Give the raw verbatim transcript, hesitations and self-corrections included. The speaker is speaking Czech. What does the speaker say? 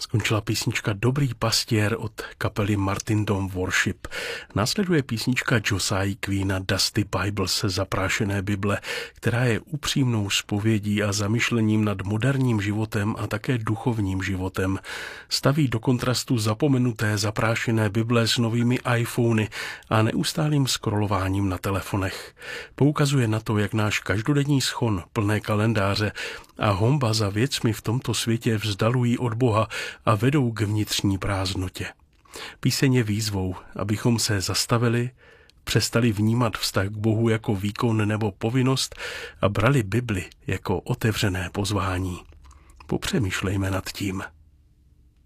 Skončila písnička Dobrý pastěr od kapely Martin Dom Worship. Následuje písnička Josiah Queena Dusty Bible se Zaprášené Bible, která je upřímnou zpovědí a zamyšlením nad moderním životem a také duchovním životem. Staví do kontrastu zapomenuté zaprášené Bible s novými iPhony a neustálým scrollováním na telefonech. Poukazuje na to, jak náš každodenní schon, plné kalendáře a honba za věcmi v tomto světě vzdalují od Boha a vedou k vnitřní prázdnotě. Píseň je výzvou, abychom se zastavili, přestali vnímat vztah k Bohu jako výkon nebo povinnost a brali Bibli jako otevřené pozvání. Popřemýšlejme nad tím.